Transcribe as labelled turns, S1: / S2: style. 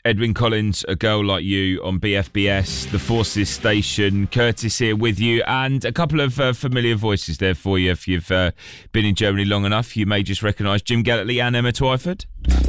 S1: Edwyn Collins, A Girl Like You on BFBS, the Forces Station. Curtis here with you, and a couple of familiar voices there for you. If you've been in Germany long enough, you may just recognise Jim Gatterley and Emma Twyford.